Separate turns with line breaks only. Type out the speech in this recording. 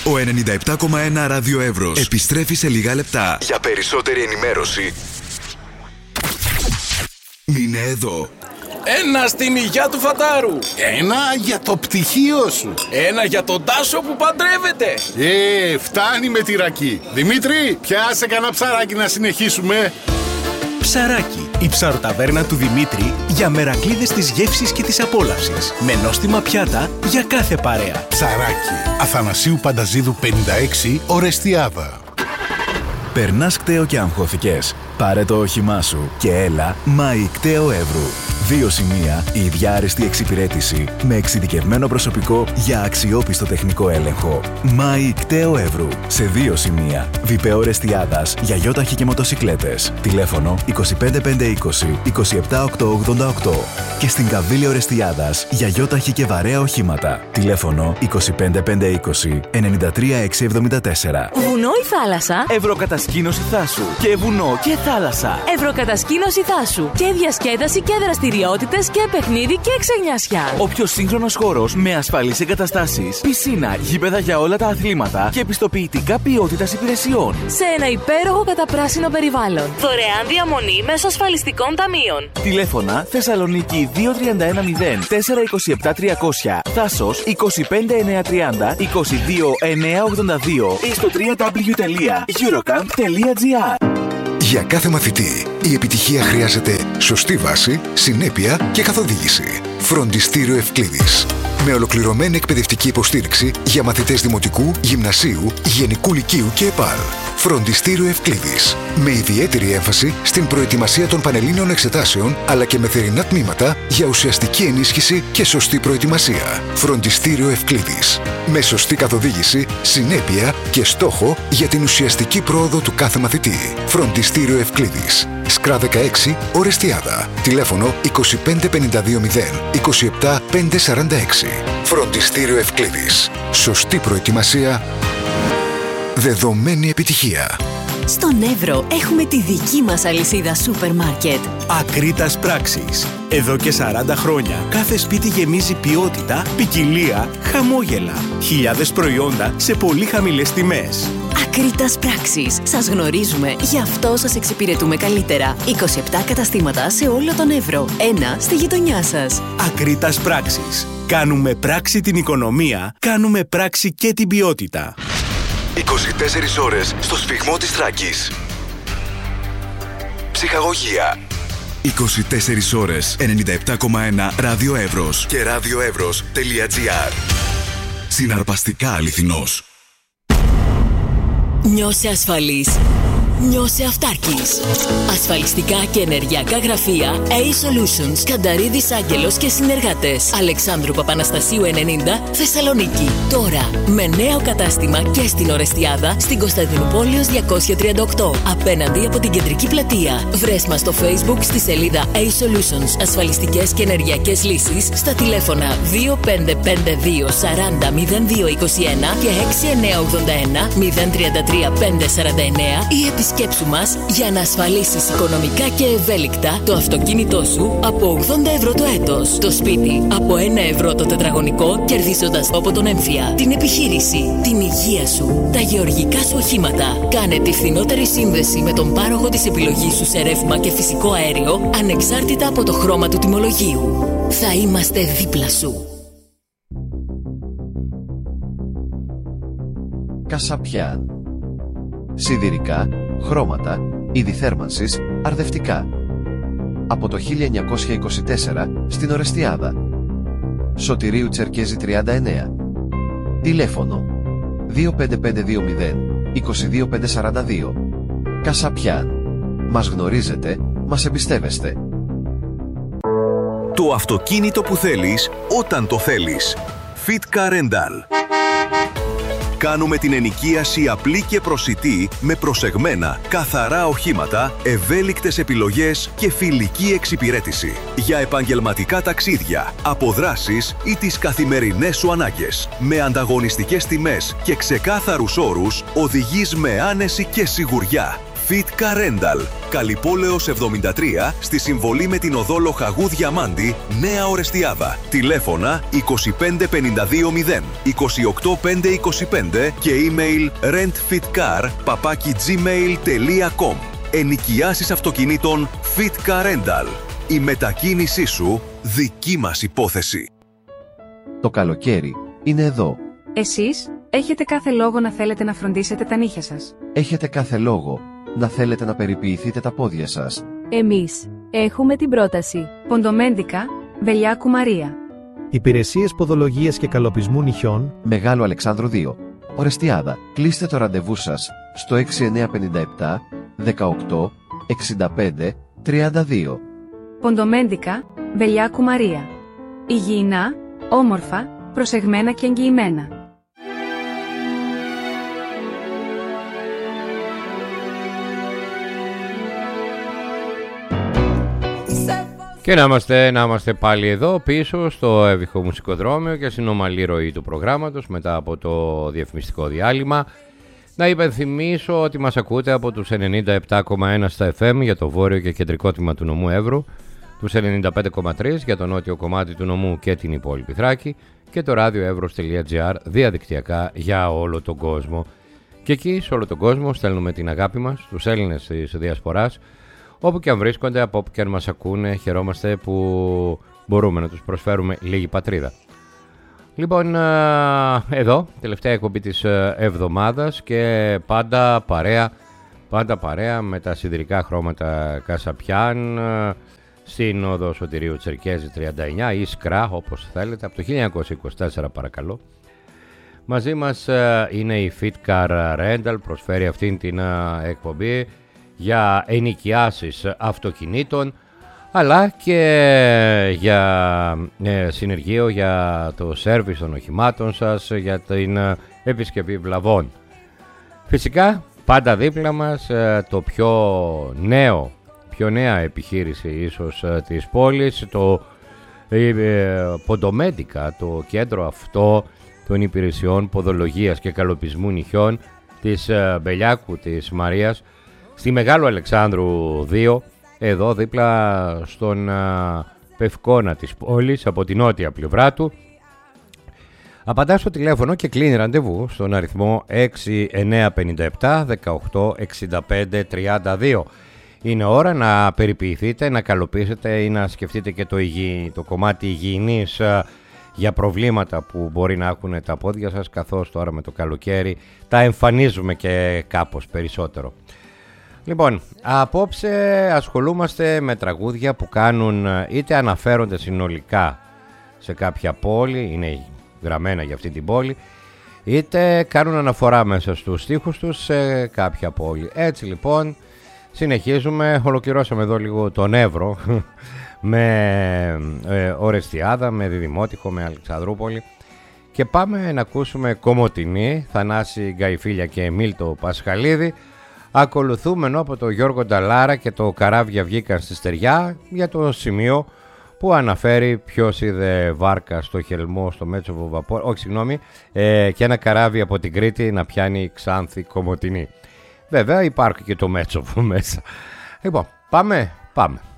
Ο 97,1 Ράδιο Εύρος επιστρέφει σε λίγα λεπτά. Για περισσότερη ενημέρωση, μείνε εδώ.
Ένα στην υγειά του Φαντάρου.
Ένα για το πτυχίο σου.
Ένα για τον Τάσο που παντρεύεται.
Φτάνει με τη ρακή. Δημήτρη, πιάσε κανένα ψαράκι να συνεχίσουμε.
Ψαράκι, η ψαροταβέρνα του Δημήτρη για μερακλείδες της γεύσης και της απόλαυσης. Με νόστιμα πιάτα για κάθε παρέα.
Ψαράκι, Αθανασίου Πανταζίδου 56, Ορεστιάδα.
Περνάς κταίο και αγχώθηκες? Πάρε το όχημά σου και έλα ΜΑΗ Κταίο Εύρου. 2 σημεία, η ίδια άριστη εξυπηρέτηση με εξειδικευμένο προσωπικό για αξιόπιστο τεχνικό έλεγχο. ΜΑΗ Κταίο Εύρου. Σε 2 σημεία, Βιπαιό Ρεστιάδας για γιόταχη και μοτοσικλέτες. Τηλέφωνο 25520 27888. Και στην Καβίλιο Ρεστιάδας για γιόταχη και βαρέα οχήματα. Τηλέφωνο 25520 93674.
Βουνό ή θάλασσα?
Ευρωκατασκήνωση Θάσου. Και βουνό και θάλασσα.
Ευρωκατασκήνωση Θάσου. Και διασκέδαση και δραστηριότητες και παιχνίδι και ξενιασιά.
Ο πιο σύγχρονος χώρος με ασφαλείς εγκαταστάσεις, πισίνα, γήπεδα για όλα τα αθλήματα και επιστοποιητικά ποιότητας υπηρεσιών.
Σε ένα υπέροχο καταπράσινο περιβάλλον. Δωρεάν διαμονή μέσω ασφαλιστικών ταμείων.
Τηλέφωνα Θεσσαλονίκη 2310 427 300, Θάσος 25930 22982 ή στο www.eurocamp.gr.
Για κάθε μαθητή, η επιτυχία χρειάζεται σωστή βάση, συνέπεια και καθοδήγηση. Φροντιστήριο Ευκλήδης. Με ολοκληρωμένη εκπαιδευτική υποστήριξη για μαθητές δημοτικού, γυμνασίου, γενικού λυκείου και ΕΠΑΛ. Φροντιστήριο Ευκλήδης. Με ιδιαίτερη έμφαση στην προετοιμασία των πανελλήνιων εξετάσεων, αλλά και με θερινά τμήματα για ουσιαστική ενίσχυση και σωστή προετοιμασία. Φροντιστήριο Ευκλήδης. Με σωστή καθοδήγηση, συνέπεια και στόχο για την ουσιαστική πρόοδο του κάθε μαθητή. Φροντιστήριο Ευκλήδης. Σκρά 16, Ορεστιάδα. Τηλέφωνο 25520 27546. Φροντιστήριο Ευκλήδης. Σωστή προετοιμασία, δεδομένη επιτυχία.
Στον Εύρο έχουμε τη δική μας αλυσίδα σούπερ μάρκετ.
Ακρίτας Πράξης. Εδώ και 40 χρόνια κάθε σπίτι γεμίζει ποιότητα, ποικιλία, χαμόγελα. Χιλιάδες προϊόντα σε πολύ χαμηλές τιμές.
Ακρίτας Πράξης. Σας γνωρίζουμε, γι' αυτό σας εξυπηρετούμε καλύτερα. 27 καταστήματα σε όλο τον Εύρο. Ένα στη γειτονιά σας.
Ακρίτας Πράξης. Κάνουμε πράξη την οικονομία, κάνουμε πράξη και την ποιότητα.
24 ώρες στο σφιγμό της Θράκης. Ψυχαγωγία. 24 ώρες 97,1 Ράδιο Εύρος και radioevros.gr. Συναρπαστικά αληθινός.
Νιώσε ασφαλής. Νιώσε αυτάρκης. Ασφαλιστικά και ενεργειακά γραφεία A-Solutions, Κανταρίδης Άγγελος και συνεργάτες. Αλεξάνδρου Παπαναστασίου 90, Θεσσαλονίκη. Τώρα με νέο κατάστημα και στην Ορεστιάδα, στην Κωνσταντινούπολεως 238, απέναντι από την κεντρική πλατεία. Βρες μας στο Facebook στη σελίδα A-Solutions, ασφαλιστικές και ενεργειακές λύσεις, στα τηλέφωνα 2552 40 0221 και 6981 033 549 ή επισκέψου μας για να ασφαλίσεις οικονομικά και ευέλικτα το αυτοκίνητό σου από 80 ευρώ το έτος, το σπίτι από 1 ευρώ το τετραγωνικό, κερδίζοντας από τον έμφυα, την επιχείρηση, την υγεία σου, τα γεωργικά σου οχήματα. Κάνε τη φθηνότερη σύνδεση με τον πάροχο της επιλογής σου σε ρεύμα και φυσικό αέριο, ανεξάρτητα από το χρώμα του τιμολογίου. Θα είμαστε δίπλα σου.
Κασαπιάν. Σιδηρικά, χρώματα, είδη θέρμανσης, αρδευτικά. Από το 1924 στην Ορεστιάδα. Σωτηρίου Τσερκέζη 39. Τηλέφωνο 25520 22542. Κασαπιάν. Μας γνωρίζετε, μας εμπιστεύεστε.
Το αυτοκίνητο που θέλεις όταν το θέλεις. Fitka Rental. Κάνουμε την ενοικίαση απλή και προσιτή με προσεγμένα, καθαρά οχήματα, ευέλικτες επιλογές και φιλική εξυπηρέτηση. Για επαγγελματικά ταξίδια, αποδράσεις ή τις καθημερινές σου ανάγκες. Με ανταγωνιστικές τιμές και ξεκάθαρους όρους, οδηγείς με άνεση και σιγουριά.
Fit Car Rental. Καλυπόλεως 73 στη συμβολή με την οδό Λοχαγού Διαμάντη, Νέα Ορεστιάδα. Τηλέφωνα 25520 28525 και email rentfitcar@gmail.com. Ενοικιάσεις αυτοκινήτων Fit Car Rental. Η μετακίνησή σου δική μας υπόθεση.
Το καλοκαίρι είναι εδώ.
Εσείς έχετε κάθε λόγο να θέλετε να φροντίσετε τα νύχια σας.
Έχετε κάθε λόγο να θέλετε να περιποιηθείτε τα πόδια σας.
Εμείς έχουμε την πρόταση.
Ποντομέντικα, Βελιάκου Μαρία.
Υπηρεσίες ποδολογίας και καλοπισμού νυχιών.
Μεγάλο Αλεξάνδρου 2. Ορεστιάδα. Κλείστε το ραντεβού σας στο 6957 18 65 32.
Ποντομέντικα, Βελιάκου Μαρία. Υγιεινά, όμορφα, προσεγμένα και εγγυημένα.
Και να είμαστε πάλι εδώ πίσω στο Εύβουχο Μουσικοδρόμιο και στην ομαλή ροή του προγράμματος μετά από το διαφημιστικό διάλειμμα. Να υπενθυμίσω ότι μας ακούτε από τους 97,1 στα FM για το βόρειο και κεντρικό τμήμα του νομού Εύρου, τους 95,3 για το νότιο κομμάτι του νομού και την υπόλοιπη Θράκη και το radioevros.gr διαδικτυακά για όλο τον κόσμο. Και εκεί σε όλο τον κόσμο στέλνουμε την αγάπη μας στους Έλληνες της Διασποράς, όπου και αν βρίσκονται, από όπου και αν μας ακούνε, χαιρόμαστε που μπορούμε να τους προσφέρουμε λίγη πατρίδα. Λοιπόν, εδώ, τελευταία εκπομπή της εβδομάδας και πάντα παρέα με τα σιδηρικά χρώματα Κασαπιάν, στην οδό Σωτηρίου Τσερκέζη 39 ή Σκρά, όπως θέλετε, από το 1924 παρακαλώ. Μαζί μας είναι η Fit Car Rental, προσφέρει αυτήν την εκπομπή για ενοικιάσεις αυτοκινήτων, αλλά και για συνεργείο για το σέρβις των οχημάτων σας, για την επισκευή βλαβών. Φυσικά πάντα δίπλα μας το πιο νέα επιχείρηση ίσως της πόλης, το Ποντομέντικα, το κέντρο αυτό των υπηρεσιών ποδολογίας και καλοπισμού νυχιών της Μπελιάκου της Μαρίας, στη Μεγάλου Αλεξάνδρου 2, εδώ δίπλα στον Πευκόνα της πόλης, από την νότια πλευρά του. Απαντά στο τηλέφωνο και κλείνει ραντεβού στον αριθμό 6957 18 65 32. Είναι ώρα να περιποιηθείτε, να καλοποιήσετε ή να σκεφτείτε και το κομμάτι υγιεινής για προβλήματα που μπορεί να έχουν τα πόδια σας, καθώς τώρα με το καλοκαίρι τα εμφανίζουμε και κάπως περισσότερο. Λοιπόν, απόψε ασχολούμαστε με τραγούδια που κάνουν, είτε αναφέρονται συνολικά σε κάποια πόλη, είναι γραμμένα για αυτή την πόλη, είτε κάνουν αναφορά μέσα στους στίχους τους σε κάποια πόλη. Έτσι λοιπόν συνεχίζουμε, ολοκληρώσαμε εδώ λίγο τον Εύρο με Ορεστιάδα, με Διδημότυχο, με Αλεξανδρούπολη και πάμε να ακούσουμε Κομοτηνή, Θανάση Γκαϊφίλια και Μίλτο Πασχαλίδη. Ακολουθούμενο από το Γιώργο Νταλάρα και το Καράβια βγήκαν στη στεριά, για το σημείο που αναφέρει ποιος είδε βάρκα στο Χελμό, στο Μέτσοβο Βαπόρ, και ένα καράβι από την Κρήτη να πιάνει Ξάνθη Κομοτηνή. Βέβαια υπάρχει και το Μέτσοβο μέσα. Λοιπόν, πάμε.